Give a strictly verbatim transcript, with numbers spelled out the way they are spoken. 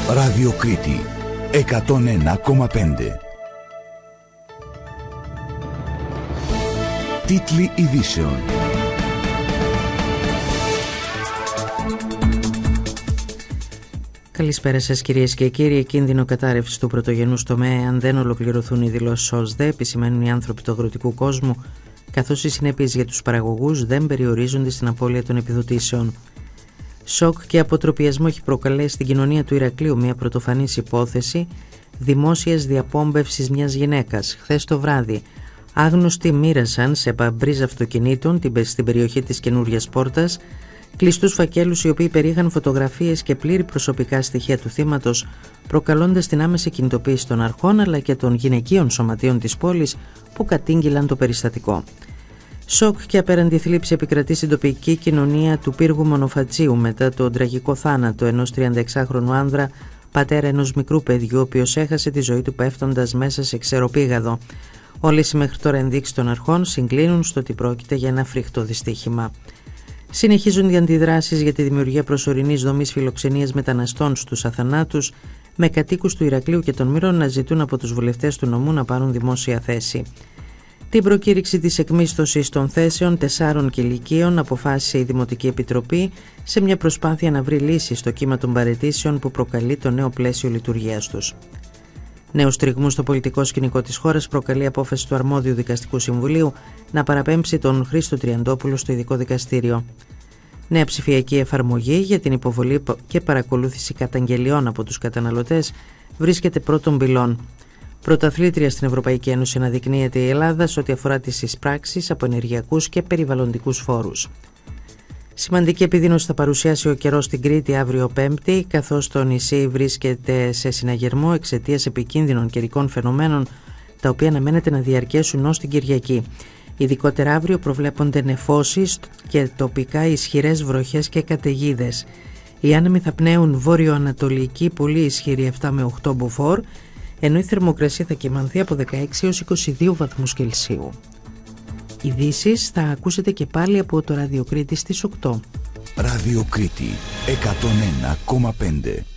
Ραδιοκρίτη εκατόν ένα κόμμα πέντε. Τίτλοι ειδήσεων. Καλησπέρα σας κυρίες και κύριοι. Κίνδυνο κατάρρευσης του πρωτογενούς τομέα αν δεν ολοκληρωθούν οι δηλώσεις ΟΣΔΕ, επισημαίνουν οι άνθρωποι του αγροτικού κόσμου, καθώς οι συνέπειες για τους παραγωγούς δεν περιορίζονται στην απώλεια των επιδοτήσεων. Σοκ και αποτροπιασμό έχει προκαλέσει στην κοινωνία του Ηρακλείου μια πρωτοφανής υπόθεση δημόσιας διαπόμπευσης μιας γυναίκας. Χθες το βράδυ, άγνωστοι μοίρασαν σε παμπρίζ αυτοκινήτων στην περιοχή της Καινούριας Πόρτας κλειστούς φακέλους οι οποίοι περίχαν φωτογραφίες και πλήρη προσωπικά στοιχεία του θύματος, προκαλώντας την άμεση κινητοποίηση των αρχών αλλά και των γυναικείων σωματείων της πόλης που κατήγγειλαν το περιστατικό. Σοκ και απέραντη θλίψη επικρατεί στην τοπική κοινωνία του πύργου Μονοφατσίου μετά τον τραγικό θάνατο ενός τριανταεξάχρονου άνδρα, πατέρα ενός μικρού παιδιού, ο οποίος έχασε τη ζωή του πέφτοντας μέσα σε ξεροπήγαδο. Όλες οι μέχρι τώρα ενδείξεις των αρχών συγκλίνουν στο ότι πρόκειται για ένα φρικτό δυστύχημα. Συνεχίζουν οι αντιδράσεις για τη δημιουργία προσωρινής δομής φιλοξενίας μεταναστών στους Αθανάτους, με κατοίκους του Ηρακλείου και των Μύρων να ζητούν από τους βουλευτές του νομού να πάρουν δημόσια θέση. Την προκήρυξη της εκμίσθωσης των θέσεων τεσσάρων κηλικίων αποφάσισε η Δημοτική Επιτροπή σε μια προσπάθεια να βρει λύση στο κύμα των παραιτήσεων που προκαλεί το νέο πλαίσιο λειτουργίας τους. Νέους τριγμούς στο πολιτικό σκηνικό της χώρας προκαλεί απόφαση του αρμόδιου Δικαστικού Συμβουλίου να παραπέμψει τον Χρήστο Τριαντόπουλο στο ειδικό δικαστήριο. Νέα ψηφιακή εφαρμογή για την υποβολή και παρακολούθηση καταγγελιών από τους καταναλωτές βρίσκεται πρώτων πυλών. Πρωταθλήτρια στην Ευρωπαϊκή Ένωση αναδεικνύεται η Ελλάδα σε ό,τι αφορά τις εισπράξεις από ενεργειακούς και περιβαλλοντικούς φόρους. Σημαντική επιδείνωση θα παρουσιάσει ο καιρός στην Κρήτη αύριο Πέμπτη, καθώς το νησί βρίσκεται σε συναγερμό εξαιτίας επικίνδυνων καιρικών φαινομένων, τα οποία αναμένεται να διαρκέσουν ως την Κυριακή. Ειδικότερα αύριο προβλέπονται νεφώσεις και τοπικά ισχυρές βροχές και καταιγίδες. Οι άνεμοι θα πνέουν βόρειο-ανατολική πολύ ισχυρή επτά με οκτώ μποφόρ, ενώ η θερμοκρασία θα κυμανθεί από δεκαέξι έως είκοσι δύο βαθμούς Κελσίου. Ειδήσεις θα ακούσετε και πάλι από το Ραδιοκρίτη στις οκτώ. Ραδιοκρίτη εκατόν ένα κόμμα πέντε.